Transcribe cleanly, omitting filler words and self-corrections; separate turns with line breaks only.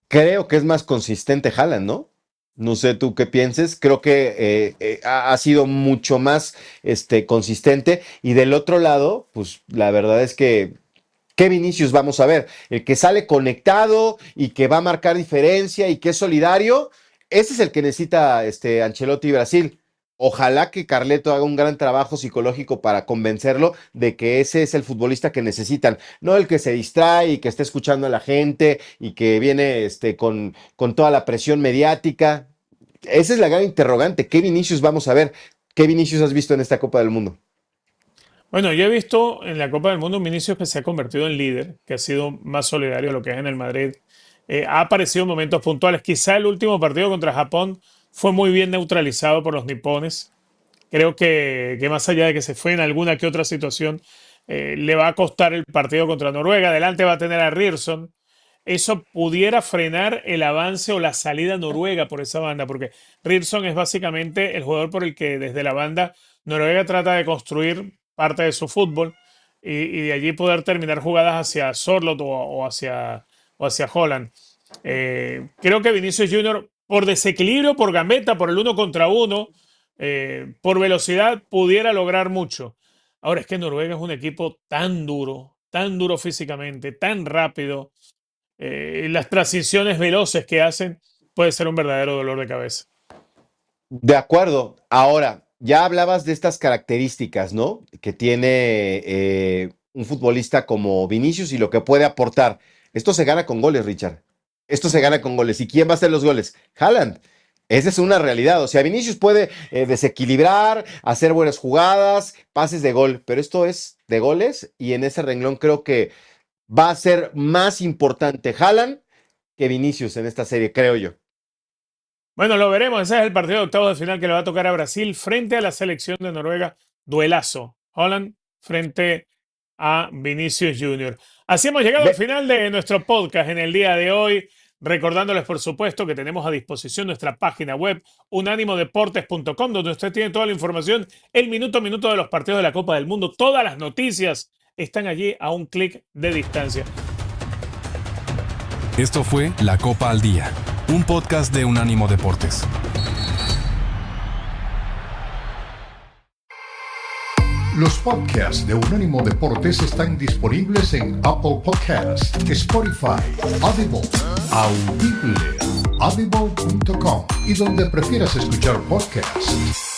Creo que es más consistente Haaland, ¿no? No sé tú qué pienses. Creo que ha sido mucho más consistente. Y del otro lado, pues la verdad es que ¿qué Vinicius vamos a ver? El que sale conectado y que va a marcar diferencia y que es solidario, ese es el que necesita Ancelotti y Brasil. Ojalá que Carleto haga un gran trabajo psicológico para convencerlo de que ese es el futbolista que necesitan, no el que se distrae y que está escuchando a la gente y que viene con toda la presión mediática. Esa es la gran interrogante. ¿Qué Vinicius vamos a ver? ¿Qué Vinicius has visto en esta Copa del Mundo?
Bueno, yo he visto en la Copa del Mundo un Vinicius que se ha convertido en líder, que ha sido más solidario de lo que es en el Madrid. Ha aparecido en momentos puntuales. Quizá el último partido contra Japón fue muy bien neutralizado por los nipones. Creo que más allá de que se fue en alguna que otra situación, le va a costar el partido contra Noruega. Adelante va a tener a Ryerson. Eso pudiera frenar el avance o la salida noruega por esa banda, porque Ryerson es básicamente el jugador por el que desde la banda Noruega trata de construir parte de su fútbol y de allí poder terminar jugadas hacia Sorloth o hacia Holland. Creo que Vinicius Junior, por desequilibrio, por gambeta, por el uno contra uno, por velocidad, pudiera lograr mucho. Ahora es que Noruega es un equipo tan duro físicamente, tan rápido. Las transiciones veloces que hacen puede ser un verdadero dolor de cabeza.
De acuerdo. Ahora, ya hablabas de estas características, ¿no? Que tiene un futbolista como Vinicius y lo que puede aportar. Esto se gana con goles, Richard. Esto se gana con goles. ¿Y quién va a hacer los goles? Haaland. Esa es una realidad. O sea, Vinicius puede desequilibrar, hacer buenas jugadas, pases de gol, pero esto es de goles y en ese renglón creo que va a ser más importante Haaland que Vinicius en esta serie, creo yo.
Bueno, lo veremos. Ese es el partido de octavos de final que le va a tocar a Brasil frente a la selección de Noruega. Duelazo. Holland frente a Vinicius Junior. Así hemos llegado al
Ve-
final de nuestro podcast en el día de hoy. Recordándoles, por supuesto, que tenemos a disposición nuestra página web, unánimodeportes.com, donde usted tiene toda la información, el minuto a minuto de los partidos de la Copa del Mundo. Todas las noticias están allí a un clic de distancia.
Esto fue La Copa al Día, un podcast de Unánimo Deportes.
Los podcasts de Unánimo Deportes están disponibles en Apple Podcasts, Spotify, Audible, Audible, audible.com y donde prefieras escuchar podcasts.